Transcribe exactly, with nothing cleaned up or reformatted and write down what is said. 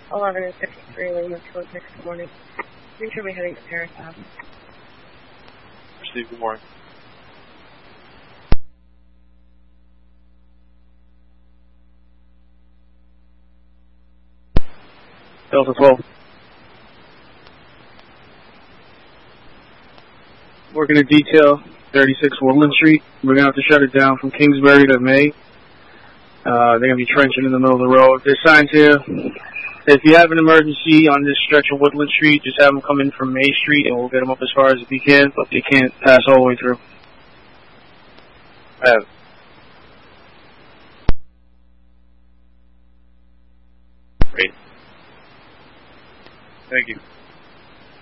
eleven and fifty-three, Lima two one six, good morning. Make sure we're heading to Paris Ave. Receive, good morning. Delta twelve. Working a detail, thirty-six Woodland Street. We're going to have to shut it down from Kingsbury to May. Uh, they're going to be trenching in the middle of the road. There's signs here. If you have an emergency on this stretch of Woodland Street, just have them come in from May Street and we'll get them up as far as we can, but they can't pass all the way through. I have it. Great. Thank you.